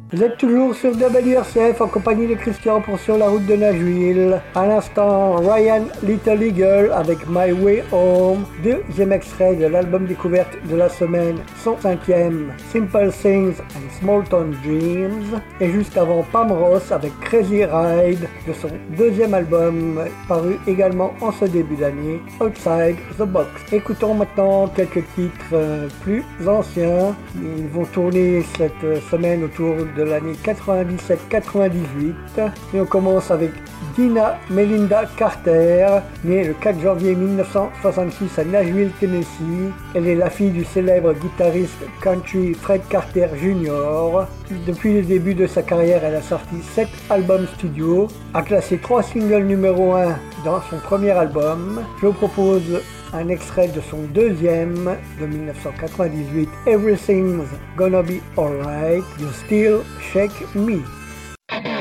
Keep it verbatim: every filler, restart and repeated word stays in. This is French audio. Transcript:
Vous êtes toujours sur W R C F en compagnie de Christian pour Sur la route de Nashville. À l'instant, Ryan Little Eagle avec My Way Home, deuxième extrait de l'album découverte de la semaine, son cinquième, Simple Things and Small Town Dreams. Et juste avant, Pam Ross avec Crazy Ride de son deuxième album, paru également en ce début d'année, Outside the Box. Écoutons maintenant quelques titres euh, plus anciens. Ils vont tourner cette semaine autour de l'année quatre-vingt-dix-sept quatre-vingt-dix-huit. Et on commence avec Dina Melinda Carter, née le quatre janvier mille neuf cent soixante-six à Nashville, Tennessee. Elle est la fille du célèbre guitariste country Fred Carter junior Depuis le début de sa carrière, elle a sorti sept albums studio, a classé trois singles numéro un dans son premier album. Je vous propose un extrait de son deuxième de mille neuf cent quatre-vingt-dix-huit, Everything's Gonna Be Alright, You Still Shake Me.